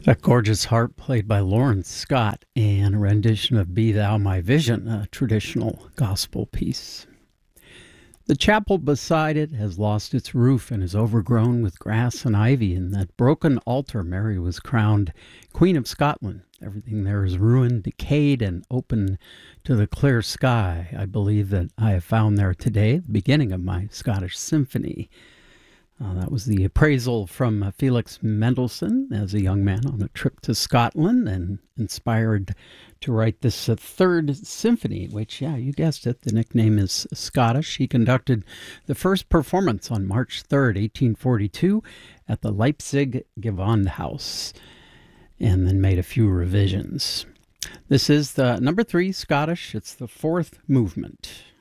That gorgeous harp played by Lawrence Scott and a rendition of Be Thou My Vision, a traditional gospel piece. The chapel beside it has lost its roof and is overgrown with grass and ivy. In that broken altar, Mary was crowned Queen of Scotland. Everything there is ruined, decayed, and open to the clear sky. I believe that I have found there today the beginning of my Scottish symphony. That was the appraisal from Felix Mendelssohn as a young man on a trip to Scotland and inspired to write this third symphony, which, yeah, you guessed it, the nickname is Scottish. He conducted the first performance on March 3rd, 1842 at the Leipzig Gewandhaus and then made a few revisions. This is the number 3 Scottish. It's the fourth movement.